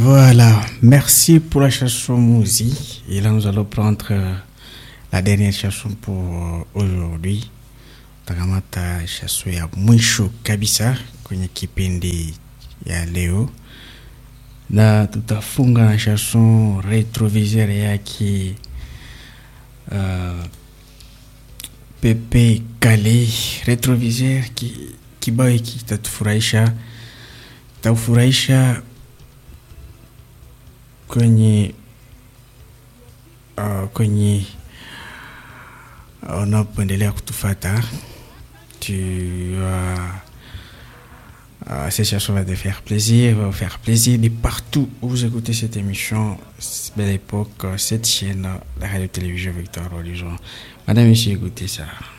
Voilà, merci pour la chanson Mouzi. Et là, nous allons prendre la dernière chanson pour aujourd'hui. Takamata chanson ya mwisho kabisa kwenye kipindi ya leo, na tutafunga na chanson Retroviseur yake Pepe Kale. Retroviseur kibao hiki kitatufurahisha kwenye unapoendelea kutufata. Cette chanson va te faire plaisir, va vous faire plaisir de partout où vous écoutez cette émission. Belle époque, cette chaîne, la radio-télévision Victoire Religion. Madame, monsieur, écoutez ça.